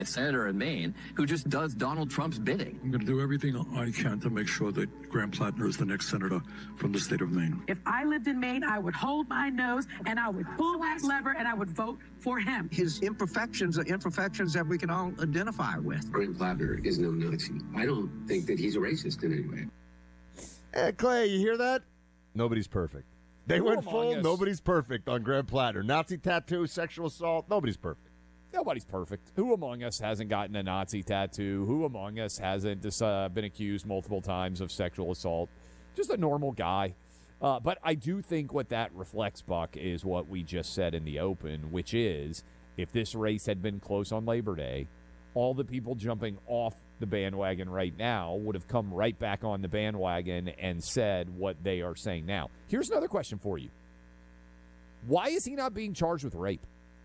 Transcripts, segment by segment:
senator in Maine who just does Donald Trump's bidding. I'm going to do everything I can to make sure that Graham Plattner is the next senator from the state of Maine. If I lived in Maine, I would hold my nose and I would pull that lever and I would vote for him. His imperfections are imperfections that we can all identify with. Graham Plattner is no Nazi. I don't think that he's a racist in any way. Hey, Clay, you hear that? Nobody's perfect. They went full, nobody's perfect on Graham Plattner. Nazi tattoo, sexual assault, nobody's perfect. Nobody's perfect. Who among us hasn't gotten a Nazi tattoo? Who among us hasn't been accused multiple times of sexual assault? Just a normal guy. But I do think what that reflects, Buck, is what we just said in the open, which is if this race had been close on Labor Day, all the people jumping off the bandwagon right now would have come right back on the bandwagon and said what they are saying now. Here's another question for you. Why is he not being charged with rape?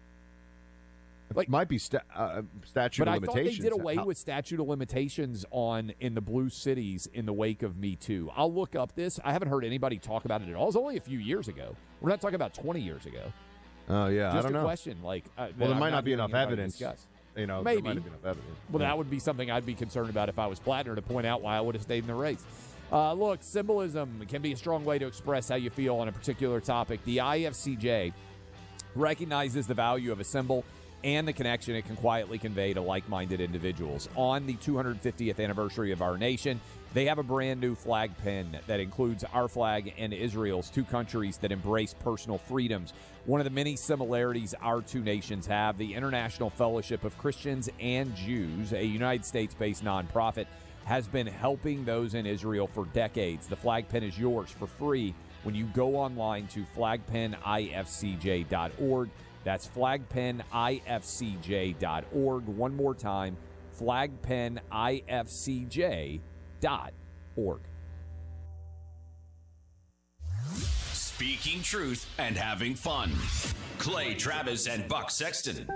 Like, might be statute of limitations. But I thought they did away with statute of limitations in the blue cities in the wake of Me Too. I'll look up this. I haven't heard anybody talk about it at all. It was only a few years ago. We're not talking about 20 years ago. Oh, yeah, Just I don't know. Just a question. Well, there might not be enough evidence. Maybe. There might have been enough evidence. Well, that would be something I'd be concerned about if I was Plattner, to point out why I would have stayed in the race. Look, symbolism can be a strong way to express how you feel on a particular topic. The IFCJ recognizes the value of a symbol and the connection it can quietly convey to like-minded individuals. On the 250th anniversary of our nation, they have a brand new flag pin that includes our flag and Israel's, two countries that embrace personal freedoms. One of the many similarities our two nations have, the International Fellowship of Christians and Jews, a United States-based nonprofit, has been helping those in Israel for decades. The flag pin is yours for free when you go online to flagpinifcj.org. That's flagpinifcj.org. One more time, flagpinifcj.org. Speaking truth and having fun. Clay Travis and Buck Sexton.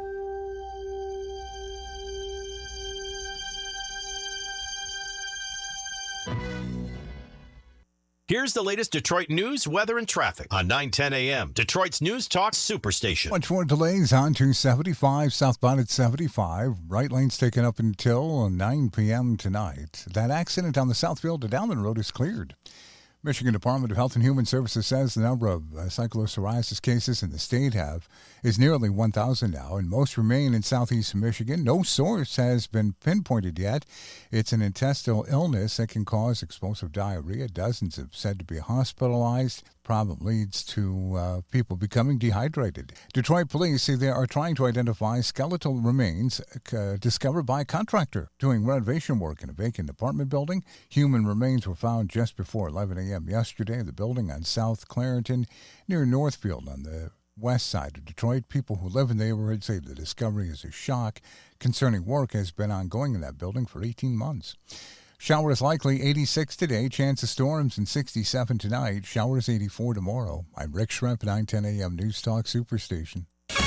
Here's the latest Detroit news, weather, and traffic on 9:10 a.m. Detroit's News Talk Superstation. Much more delays on 275, southbound at 75. Right lane's taken up until 9 p.m. tonight. That accident on the Southfield to Dowland Road is cleared. Michigan Department of Health and Human Services says the number of cyclopsoriasis cases in the state is nearly 1,000 now, and most remain in southeast Michigan. No source has been pinpointed yet. It's an intestinal illness that can cause explosive diarrhea. Dozens have said to be hospitalized. Problem leads to people becoming dehydrated. Detroit police say they are trying to identify skeletal remains discovered by a contractor doing renovation work in a vacant apartment building. Human remains were found just before 11 a.m. yesterday in the building on South Clarington near Northfield on the west side of Detroit. People who live in the neighborhood say the discovery is a shock concerning work has been ongoing in that building for 18 months. Showers likely, 86 today. Chance of storms and 67 tonight. Showers 84 tomorrow. I'm Rick Schremp, 910 a.m. News Talk Superstation.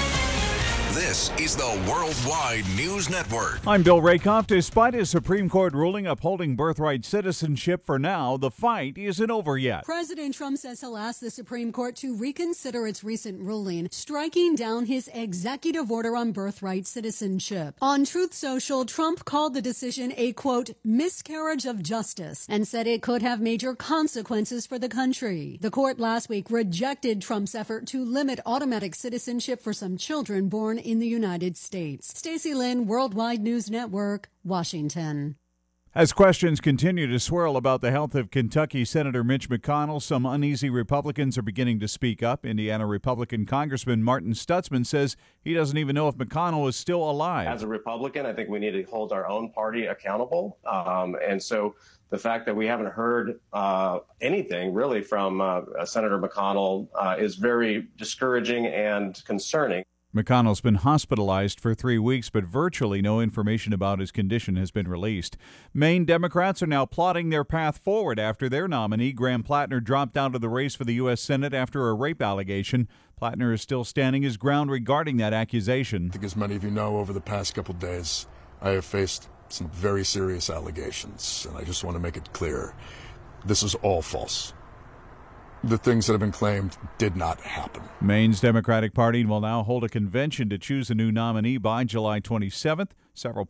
This is the Worldwide News Network. I'm Bill Rakoff. Despite a Supreme Court ruling upholding birthright citizenship for now, the fight isn't over yet. President Trump says he'll ask the Supreme Court to reconsider its recent ruling, striking down his executive order on birthright citizenship. On Truth Social, Trump called the decision a, quote, miscarriage of justice and said it could have major consequences for the country. The court last week rejected Trump's effort to limit automatic citizenship for some children born in the United States. Stacey Lynn, Worldwide News Network, Washington. As questions continue to swirl about the health of Kentucky Senator Mitch McConnell, some uneasy Republicans are beginning to speak up. Indiana Republican Congressman Martin Stutzman says he doesn't even know if McConnell is still alive. As a Republican, I think we need to hold our own party accountable. And so the fact that we haven't heard anything really from Senator McConnell is very discouraging and concerning. McConnell's been hospitalized for 3 weeks, but virtually no information about his condition has been released. Maine Democrats are now plotting their path forward after their nominee, Graham Plattner, dropped out of the race for the U.S. Senate after a rape allegation. Plattner is still standing his ground regarding that accusation. I think, as many of you know, over the past couple days, I have faced some very serious allegations, and I just want to make it clear, this is all false. The things that have been claimed did not happen. Maine's Democratic Party will now hold a convention to choose a new nominee by July 27th. Several